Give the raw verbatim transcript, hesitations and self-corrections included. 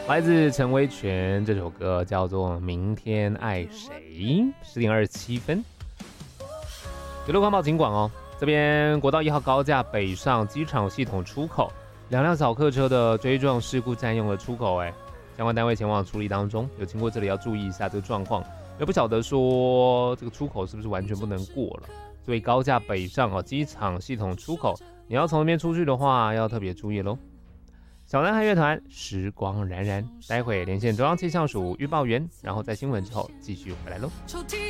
来自陈威全，这首歌叫做《明天爱谁》，十点二十七分。有路况报警广哦，这边国道一号高架北上机场系统出口，两辆小客车的追撞事故占用了出口，哎，相关单位前往处理当中，有经过这里要注意一下这个状况，也不晓得说这个出口是不是完全不能过了。所以高架北上哦，机场系统出口，你要从那边出去的话，要特别注意咯。小男孩乐团时光荏苒，待会连线中央气象署预报员，然后在新闻之后继续回来咯。